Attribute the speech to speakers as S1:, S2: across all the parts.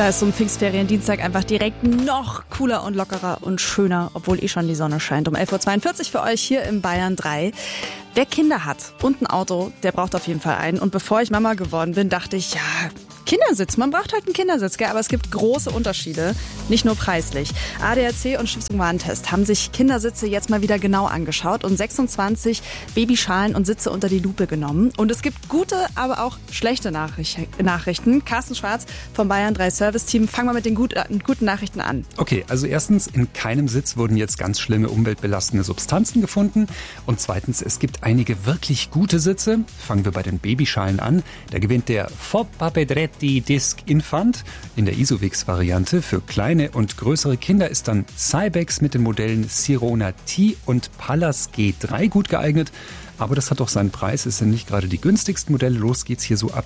S1: Da ist so ein Pfingstferiendienstag einfach direkt noch cooler und lockerer und schöner, obwohl schon die Sonne scheint. Um 11.42 Uhr für euch hier im Bayern 3. Wer Kinder hat und ein Auto, der braucht auf jeden Fall einen. Und bevor ich Mama geworden bin, dachte ich, ja, Kindersitz, man braucht halt einen Kindersitz, gell? Aber es gibt große Unterschiede, nicht nur preislich. ADAC und Stiftung Warentest haben sich Kindersitze jetzt mal wieder genau angeschaut und 26 Babyschalen und Sitze unter die Lupe genommen. Und es gibt gute, aber auch schlechte Nachrichten. Carsten Schwarz vom Bayern 3 Service Team. Fangen wir mit den guten Nachrichten an.
S2: Okay, also erstens, in keinem Sitz wurden jetzt ganz schlimme umweltbelastende Substanzen gefunden. Und zweitens, es gibt einige wirklich gute Sitze. Fangen wir bei den Babyschalen an. Da gewinnt der Foppa Pedretti Disc Infant in der Isofix-Variante. Für kleine und größere Kinder ist dann Cybex mit den Modellen Sirona T und Pallas G3 gut geeignet. Aber das hat doch seinen Preis. Es sind nicht gerade die günstigsten Modelle. Los geht's hier so ab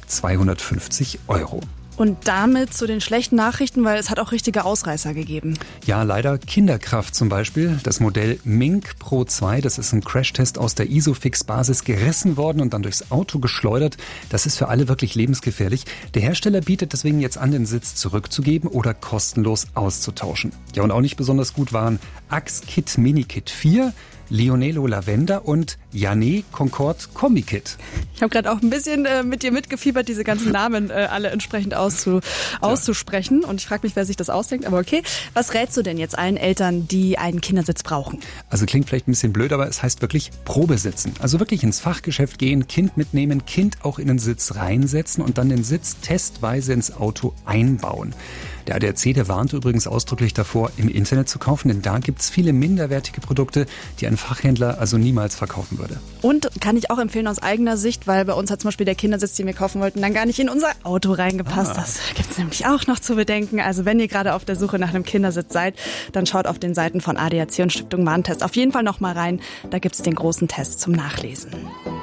S2: 250 €.
S1: Und damit zu den schlechten Nachrichten, weil es hat auch richtige Ausreißer gegeben.
S2: Ja, leider Kinderkraft zum Beispiel. Das Modell Mink Pro 2, das ist im Crashtest aus der Isofix-Basis gerissen worden und dann durchs Auto geschleudert. Das ist für alle wirklich lebensgefährlich. Der Hersteller bietet deswegen jetzt an, den Sitz zurückzugeben oder kostenlos auszutauschen. Ja, und auch nicht besonders gut waren Axe Kit Mini Kit 4, Lionelo Lavender und Jané Concorde Kombi Kit.
S1: Ich habe gerade auch ein bisschen mit dir mitgefiebert, diese ganzen Namen alle entsprechend auszusprechen. Und ich frage mich, wer sich das ausdenkt, aber okay. Was rätst du denn jetzt allen Eltern, die einen Kindersitz brauchen?
S2: Also klingt vielleicht ein bisschen blöd, aber es heißt wirklich Probesitzen. Also wirklich ins Fachgeschäft gehen, Kind mitnehmen, Kind auch in den Sitz reinsetzen und dann den Sitz testweise ins Auto einbauen. Der ADAC, der warnte übrigens ausdrücklich davor, im Internet zu kaufen, denn da gibt's viele minderwertige Produkte, die ein Fachhändler also niemals verkaufen würde.
S1: Und kann ich auch empfehlen aus eigener Sicht, weil bei uns hat zum Beispiel der Kindersitz, den wir kaufen wollten, dann gar nicht in unser Auto reingepasst. Das gibt's nämlich auch noch zu bedenken. Also wenn ihr gerade auf der Suche nach einem Kindersitz seid, dann schaut auf den Seiten von ADAC und Stiftung Warentest auf jeden Fall noch mal rein. Da gibt's den großen Test zum Nachlesen.